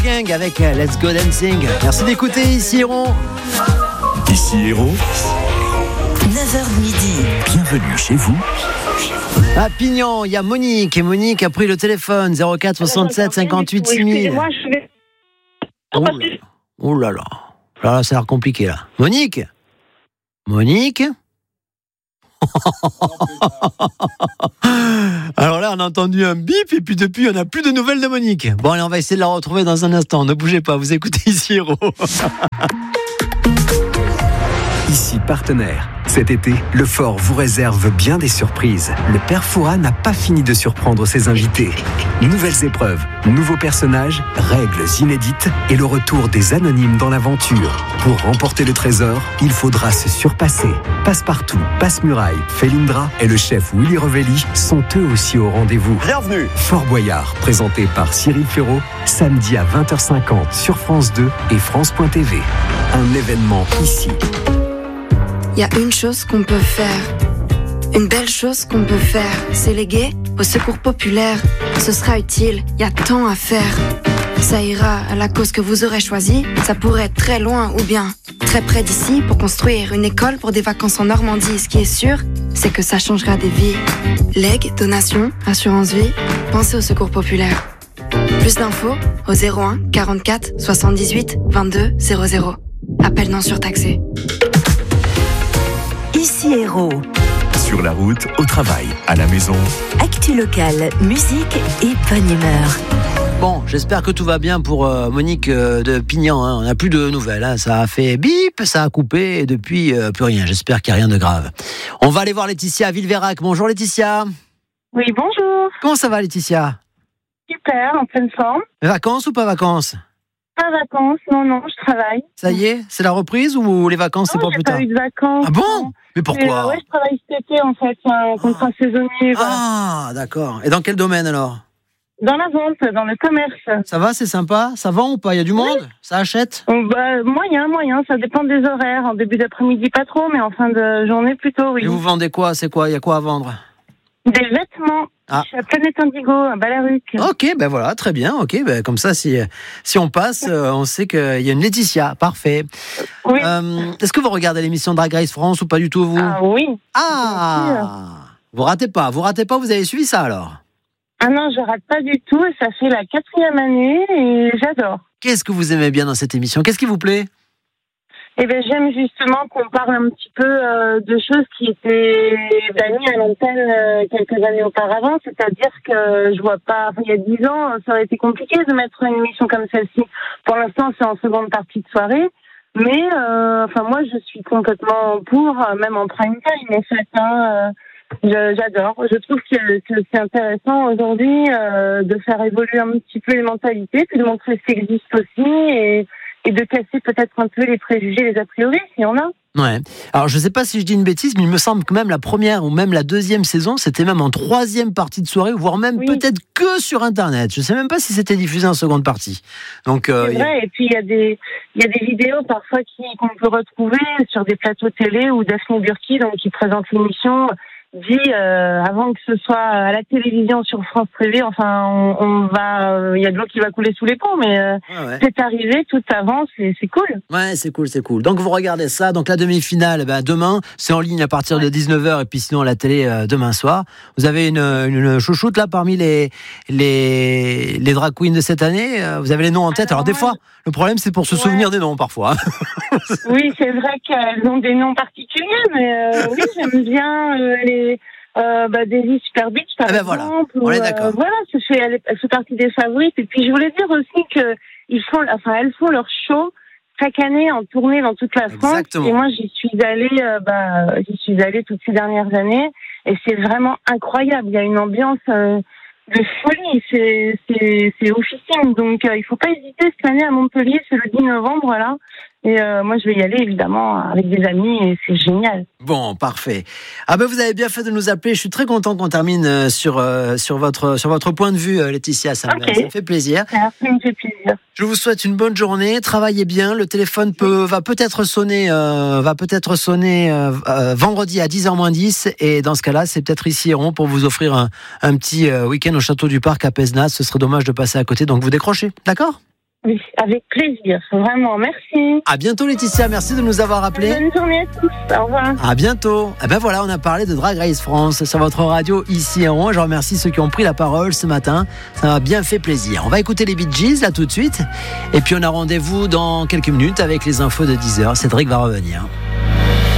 Gang avec Let's Go Dancing. Merci d'écouter ici Héros. Ici Héros, 9h midi. bienvenue chez vous. À Pignan, il y a Monique. Et Monique a pris le téléphone 04 67 58 6000. Excusez-moi, je vais... Oh là là. Là, ça a l'air compliqué là. Monique. Alors là, on a entendu un bip et puis depuis, on n'a plus de nouvelles de Monique. Bon, allez, on va essayer de la retrouver dans un instant. Ne bougez pas, vous écoutez ici Héros. Ici partenaire. Cet été, le Fort vous réserve bien des surprises. Le père Fouras n'a pas fini de surprendre ses invités. Nouvelles épreuves, nouveaux personnages, règles inédites et le retour des anonymes dans l'aventure. Pour remporter le trésor, il faudra se surpasser. Passepartout, Passe-Muraille, Félindra et le chef Willy Revelli sont eux aussi au rendez-vous. Bienvenue. Fort Boyard, présenté par Cyril Ferraud, samedi à 20h50 sur France 2 et France.tv. Un événement ici. Il y a une chose qu'on peut faire, une belle chose qu'on peut faire, c'est léguer au secours populaire. Ce sera utile, il y a tant à faire. Ça ira à la cause que vous aurez choisie, ça pourrait être très loin ou bien très près d'ici pour construire une école pour des vacances en Normandie. Ce qui est sûr, c'est que ça changera des vies. Legs, donations, assurance vie, pensez au secours populaire. Plus d'infos au 01 44 78 22 00. Appel non surtaxé. Ici Héros. Sur la route, au travail, à la maison. Actu locale, musique et bonne humeur. Bon, j'espère que tout va bien pour Monique de Pignan. On n'a plus de nouvelles. Ça a fait bip, ça a coupé et depuis plus rien. J'espère qu'il n'y a rien de grave. On va aller voir Laetitia à Villeveyrac. Bonjour Laetitia. Oui, bonjour. Comment ça va Laetitia? Super, en pleine forme. Vacances ou pas vacances? Pas vacances, non, je travaille. Ça y est, c'est la reprise ou les vacances c'est pour plus tard? J'ai pas eu de vacances. Ah bon? Mais pourquoi? Ouais, je travaille cet été en fait, c'est un contrat saisonnier. Voilà. Ah, d'accord. Et dans quel domaine alors? Dans la vente, dans le commerce. Ça va, c'est sympa? Ça vend ou pas? Il y a du monde? Ça achète? Moyen, ça dépend des horaires. En début d'après-midi, pas trop, mais en fin de journée, plutôt, oui. Et vous vendez quoi? C'est quoi? Il y a quoi à vendre? Des vêtements. Ah. Je suis à Planète Indigo, à Ballaruc. Ok, ben voilà, très bien. Ok, ben comme ça, si on passe, on sait qu'il y a une Laetitia. Parfait. Oui. Est-ce que vous regardez l'émission Drag Race France ou pas du tout, vous? Ah oui. Ah, vous ratez pas, vous avez suivi ça alors? Ah non, je rate pas du tout. Ça fait la 4e année et j'adore. Qu'est-ce que vous aimez bien dans cette émission? Qu'est-ce qui vous plaît? Eh bien, j'aime justement qu'on parle un petit peu de choses qui étaient bannies à l'antenne quelques années auparavant. C'est-à-dire que je vois pas, il y a 10 ans, ça aurait été compliqué de mettre une émission comme celle-ci. Pour l'instant, c'est en seconde partie de soirée. Mais, moi, je suis complètement pour, même en prime time, en fait, j'adore. Je trouve que c'est intéressant aujourd'hui de faire évoluer un petit peu les mentalités, puis de montrer ce qui existe aussi et de casser peut-être un peu les préjugés, les a priori, s'il y en a. Ouais. Alors, je sais pas si je dis une bêtise, mais il me semble que même la première ou même la deuxième saison, c'était même en 3e partie de soirée, voire même peut-être que sur Internet. Je sais même pas si c'était diffusé en seconde partie. Donc, c'est vrai. Et puis, il y a des vidéos parfois qu'on peut retrouver sur des plateaux télé où Daphné Burki, donc, qui présente l'émission, dit avant que ce soit à la télévision sur France Télé, enfin il y a de l'eau qui va couler sous les ponts, mais c'est arrivé, tout avance et c'est cool. Ouais, c'est cool. Donc vous regardez ça, donc la demi-finale, demain, c'est en ligne à partir de 19h et puis sinon à la télé demain soir. Vous avez une chouchoute là parmi les drag queens de cette année, vous avez les noms en tête. Alors des fois, le problème c'est pour se souvenir des noms parfois. Oui, c'est vrai qu'elles ont des noms particuliers, mais oui, j'aime bien Daisy Super Beach par exemple. Voilà, on est d'accord. Elle fait partie des favorites. Et puis je voulais dire aussi que elles font leur show chaque année en tournée dans toute la France. Exactement. Et moi j'y suis allée toutes ces dernières années et c'est vraiment incroyable. Il y a une ambiance de folie, c'est officiel. Donc il faut pas hésiter cette année à Montpellier, c'est le 10 novembre là. Et moi, je vais y aller, évidemment, avec des amis, et c'est génial. Bon, parfait. Vous avez bien fait de nous appeler. Je suis très content qu'on termine sur votre point de vue, Laetitia. Ça me fait plaisir. Ça me fait plaisir. Je vous souhaite une bonne journée. Travaillez bien. Le téléphone va peut-être sonner vendredi à 10h-10. Et dans ce cas-là, c'est peut-être ici Héron pour vous offrir un petit week-end au Château du Parc à Pézenas. Ce serait dommage de passer à côté. Donc, vous décrochez. D'accord ? Oui, avec plaisir, vraiment, merci. À bientôt Laetitia, merci de nous avoir appelés. Bonne journée à tous, au revoir. À bientôt. Et ben voilà, on a parlé de Drag Race France sur votre radio ici à Rouen. Je remercie ceux qui ont pris la parole ce matin. Ça m'a bien fait plaisir. On va écouter les Bee Gees là tout de suite. Et puis on a rendez-vous dans quelques minutes avec les infos de 10h. Cédric va revenir.